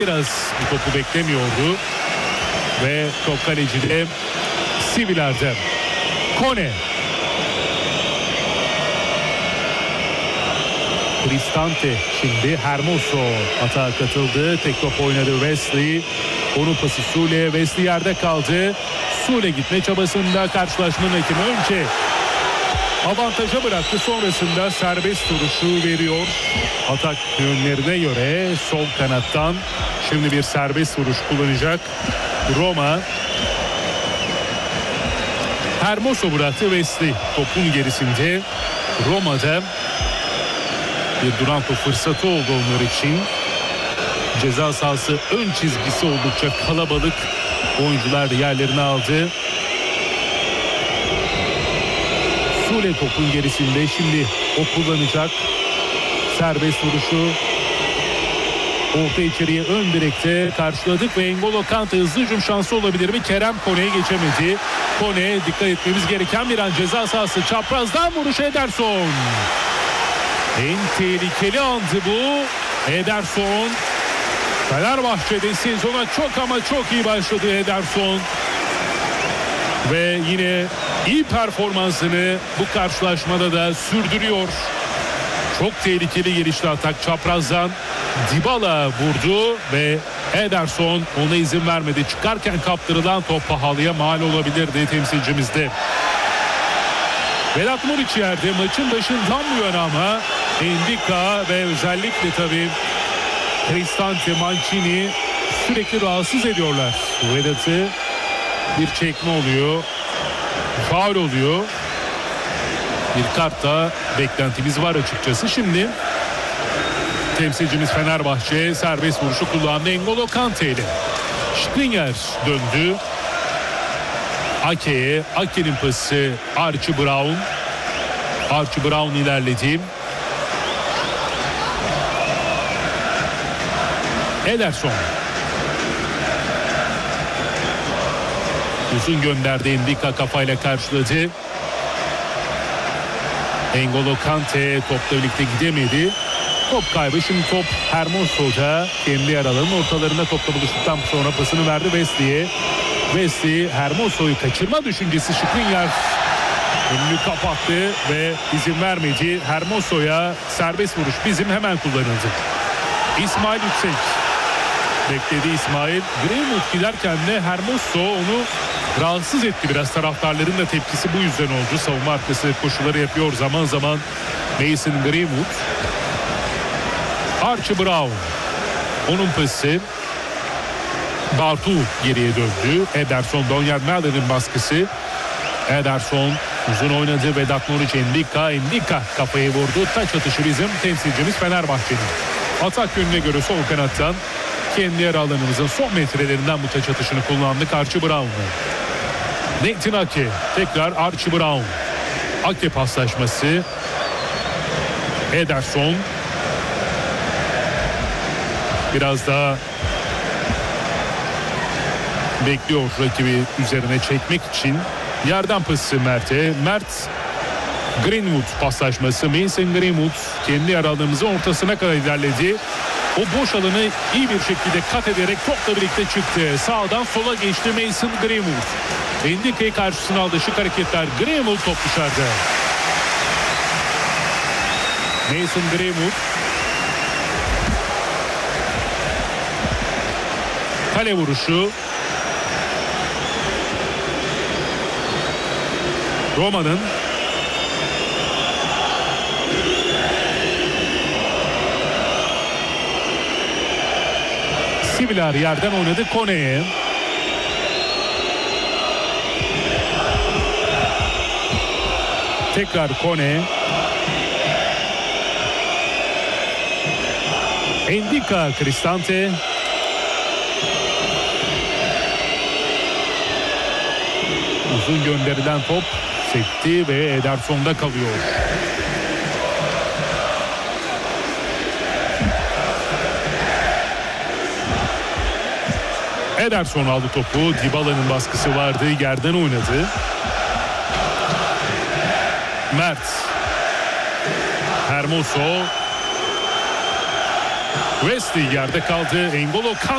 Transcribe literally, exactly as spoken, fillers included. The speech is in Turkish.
Biraz bu topu beklemiyordu ve top kalecide Siviler'de. Kone. Cristante şimdi Hermoso atağa katıldı. Tek top oynadı Wesley. Onun pası Sule. Wesley yerde kaldı. Sule gitme çabasında karşılaşmanın hakemi önce avantaja bıraktı. Sonrasında serbest vuruşu veriyor. Atak yönlerine göre sol kanattan şimdi bir serbest vuruş kullanacak Roma. Hermoso bıraktı Wesley. Topun gerisinde Roma'da bir duran top fırsatı oldu onlar için. Ceza sahası ön çizgisi oldukça kalabalık. Oyuncular yerlerini aldı. Sule topun gerisinde. Şimdi o kullanacak. Serbest vuruşu. Orta içeriye ön direkte karşıladık ve N'Golo Kante hızlı hücum şansı olabilir mi? Kerem Kone'ye geçemedi. Kone dikkat etmemiz gereken bir an ceza sahası. Çaprazdan vuruş Ederson. En tehlikeli andı bu. Ederson. Fenerbahçe'de sezona çok ama çok iyi başladı Ederson. Ve yine iyi performansını bu karşılaşmada da sürdürüyor. Çok tehlikeli gelişti atak çaprazdan. Dybala vurdu ve Ederson ona izin vermedi. Çıkarken kaptırılan top pahalıya mal olabilirdi temsilcimizde. Vedat Muriç yerde maçın başından bu yana ama Endika ve özellikle tabii Cristante, Mancini sürekli rahatsız ediyorlar. Vedat'ı bir çekme oluyor. Faul oluyor. Bir kart da beklentimiz var açıkçası. Şimdi temsilcimiz Fenerbahçe serbest vuruşu kullandı N'Golo Kante ile. Skriniar döndü. Ake'ye. Ake'nin pası Archie Brown. Archie Brown ilerledi. Ederson. Uzun gönderdi. Endika kafayla karşıladı. N'Golo Kante topla birlikte gidemedi. Top kaybı. Şimdi top Hermoso'da kendi yer alanının ortalarında topla buluştuktan sonra pasını verdi Wesley'e. Wesley Hermoso'yu kaçırma düşüncesi. Skriniar önünü kapattı ve izin vermedi. Hermoso'ya serbest vuruş bizim hemen kullanıldı. İsmail Yüksek bekledi İsmail. Greenwood giderken de Hermoso onu rahatsız etti biraz. Taraftarların da tepkisi bu yüzden oldu. Savunma arkası koşuları yapıyor zaman zaman Mason Greenwood. Archie Brown. Onun pası. Bartu geriye döndü. Ederson, Donyard Merlin'in baskısı. Ederson uzun oynadı. Vedat Muriç, Endika. Endika kafayı vurdu. Taç atışı bizim temsilcimiz Fenerbahçe'nin. Atak yönüne göre sol kanattan kendi yer alanımızın son metrelerinden bu taç atışını kullandık Archie Brown'la. Nathan Ake. Tekrar Archie Brown. Ake paslaşması. Ederson. Biraz daha bekliyor rakibi üzerine çekmek için. Yerden pası Mert'e. Mert Greenwood paslaşması. Mason Greenwood kendi yer alanımızın ortasına kadar ilerledi. O boş alanı iyi bir şekilde kat ederek topla birlikte çıktı. Sağdan sola geçti Mason Greenwood. Endika'yı karşısına aldı. Şık hareketler. Greenwood top dışarıda. Mason Greenwood. Kale vuruşu. Roma'nın Siviler yerden oynadı Kone'ye. Tekrar Kone. Endika, Cristante. Uzun gönderilen top sekti ve Ederson'da kalıyor. Ederson aldı topu. Dybala'nın baskısı vardı. Yerden oynadı. Mert. Hermoso. Wesley yerde kaldı. N'Golo Kante.